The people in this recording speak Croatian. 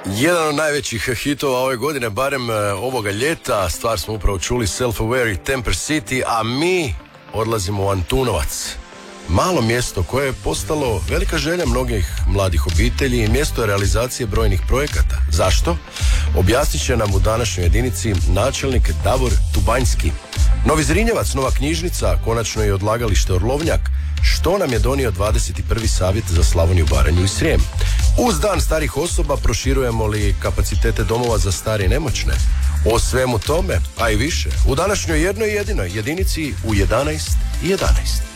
Jedan od najvećih hitova ove godine, barem ovoga ljeta, stvar smo upravo čuli, Self-Aware i Temper City, a mi odlazimo u Antunovac. Malo mjesto koje je postalo velika želja mnogih mladih obitelji i mjesto realizacije brojnih projekata. Zašto? Objasnit će nam u današnjoj jedinici načelnik Davor Tubanjski. Novi Zrinjevac, nova knjižnica, konačno i odlagalište Orlovnjak. Što nam je donio 21. savjet za Slavoniju, Baranju i Srijem? Uz dan starih osoba proširujemo li kapacitete domova za stare i nemoćne? O svemu tome, a i više, u današnjoj jednoj jedinoj jedinici u 11:11.